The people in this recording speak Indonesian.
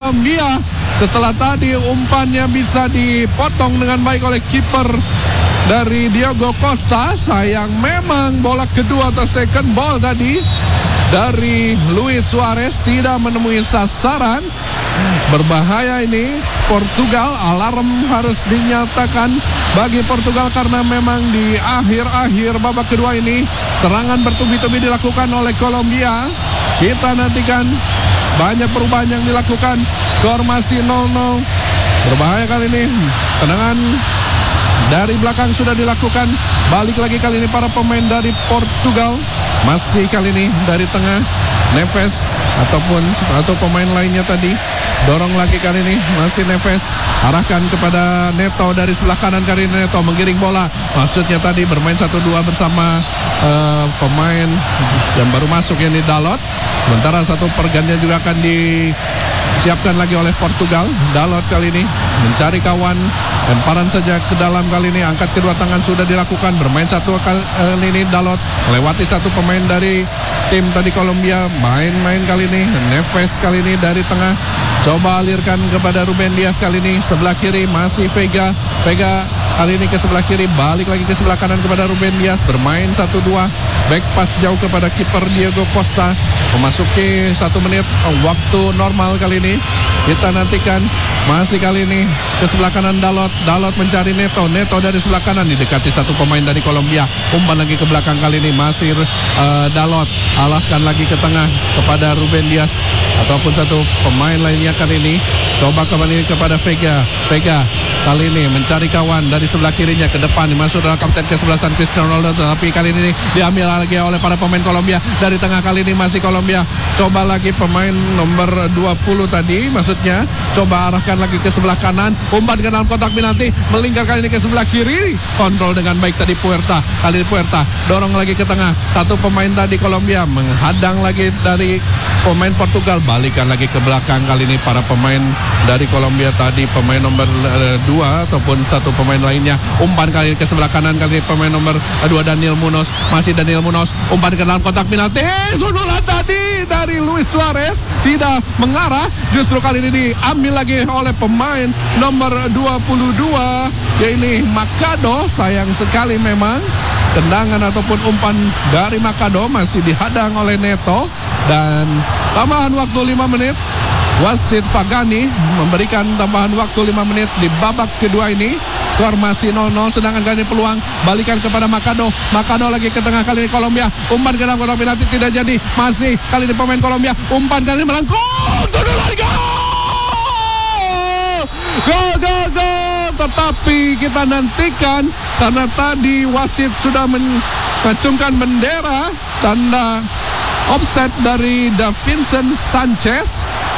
Dia setelah tadi umpannya bisa dipotong dengan baik oleh kiper dari Diogo Costa. Sayang memang bola kedua atau second ball tadi dari Luis Suarez tidak menemui sasaran. Berbahaya ini Portugal, alarm harus dinyatakan bagi Portugal karena memang di akhir-akhir babak kedua ini serangan bertubi-tubi dilakukan oleh Kolombia. Kita nantikan banyak perubahan yang dilakukan. Skor masih 0-0. Berbahaya kali ini. Tendangan dari belakang sudah dilakukan. Balik lagi kali ini para pemain dari Portugal. Masih kali ini dari tengah Neves atau pemain lainnya tadi. Dorong lagi kali ini masih Neves. Arahkan kepada Neto dari sebelah kanan kali ini. Neto menggiring bola. Maksudnya tadi bermain 1-2 bersama pemain yang baru masuk yang di Dalot. Sementara satu pergantian juga akan disiapkan lagi oleh Portugal. Dalot kali ini mencari kawan. Lemparan saja ke dalam kali ini. Angkat kedua tangan sudah dilakukan. Bermain satu kali ini Dalot. Melewati satu pemain dari tim tadi Kolombia. Main-main kali ini. Neves kali ini dari tengah. Coba alirkan kepada Ruben Dias kali ini. Sebelah kiri masih Vega. Vega kali ini ke sebelah kiri. Balik lagi ke sebelah kanan kepada Ruben Dias. Bermain 1-2. Back pass jauh kepada kiper Diogo Costa. Memasuki 1 menit waktu normal kali ini. Kita nantikan masih kali ini ke sebelah kanan Dalot. Dalot mencari Neto. Neto dari sebelah kanan didekati satu pemain dari Kolombia. Umpan lagi ke belakang kali ini masih Dalot. Alahkan lagi ke tengah kepada Ruben Dias ataupun satu pemain lainnya kali ini. Coba kembali kepada Vega. Vega kali ini mencari kawan dari sebelah kirinya ke depan. Masuk dalam kapten kesebelasan Cristiano Ronaldo. Tapi kali ini diambil lagi oleh para pemain Kolombia. Dari tengah kali ini masih Kolombia. Coba lagi pemain nomor 20 tadi. Maksudnya coba arahkan lagi ke sebelah kanan. Umpan ke dalam kotak penalti. Melingkar kali ini ke sebelah kiri. Kontrol dengan baik tadi Puerta. Kali ini Puerta dorong lagi ke tengah. Satu pemain tadi Kolombia menghadang lagi dari pemain Portugal. Balikan lagi ke belakang kali ini para pemain dari Kolombia tadi. Pemain nomor 2 ataupun satu pemain lainnya. Umpan kali ini ke sebelah kanan kali ini pemain nomor 2 Daniel Munoz. Masih Daniel Munoz. Umpan ke dalam kotak penalti. Sundulan tadi dari Luis Suarez tidak mengarah. Justru kali ini diambil lagi oleh pemain nomor 22 yaitu Makado. Sayang sekali memang tendangan ataupun umpan dari Makado masih dihadang oleh Neto. Dan tambahan waktu 5 menit. Wasit Fagani memberikan tambahan waktu 5 menit di babak kedua ini. Skor masih 0-0, sedangkan kali ini peluang balikan kepada Makado. Makado lagi ke tengah kali ini Kolombia. Umpan ke dalam kotak penalti tidak jadi. Masih kali ini pemain Kolombia. Umpan kali ini melengkung. Sundulan gol! Gol, gol, gol! Tetapi kita nantikan karena tadi wasit sudah mengacungkan bendera tanda offset dari Davinson Sanchez.